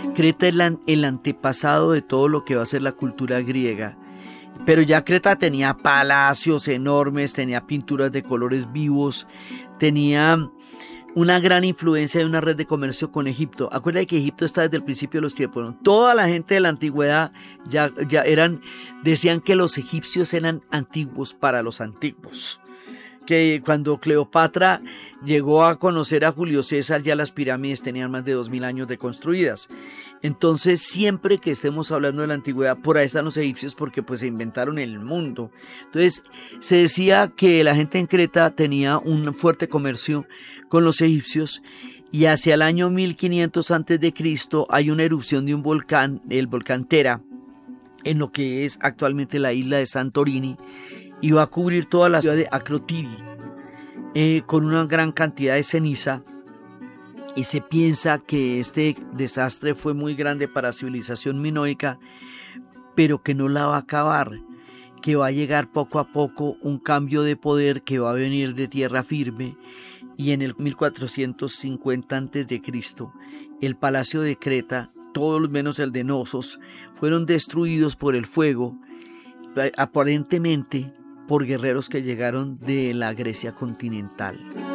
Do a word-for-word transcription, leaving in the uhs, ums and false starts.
Creta es la, el antepasado de todo lo que va a ser la cultura griega. Pero ya Creta tenía palacios enormes, tenía pinturas de colores vivos, tenía una gran influencia de una red de comercio con Egipto. Acuérdate que Egipto está desde el principio de los tiempos, ¿no? Toda la gente de la antigüedad ya, ya eran, decían que los egipcios eran antiguos para los antiguos. Que cuando Cleopatra llegó a conocer a Julio César, ya las pirámides tenían más de dos mil años de construidas. Entonces, siempre que estemos hablando de la antigüedad, por ahí están los egipcios porque pues se inventaron el mundo. Entonces, se decía que la gente en Creta tenía un fuerte comercio con los egipcios y hacia el año mil quinientos antes de Cristo hay una erupción de un volcán, el volcán Tera, en lo que es actualmente la isla de Santorini, y va a cubrir toda la ciudad de Akrotiri eh, con una gran cantidad de ceniza, y se piensa que este desastre fue muy grande para la civilización minoica, pero que no la va a acabar, que va a llegar poco a poco un cambio de poder que va a venir de tierra firme, y en el mil cuatrocientos cincuenta antes de Cristo el palacio de Creta, todos menos el de Knossos, fueron destruidos por el fuego, aparentemente por guerreros que llegaron de la Grecia continental.